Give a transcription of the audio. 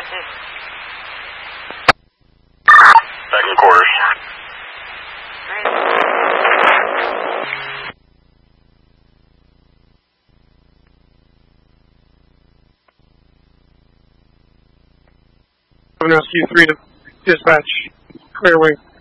Roger. Second quarters. Rescue 3 to dispatch, clear wing.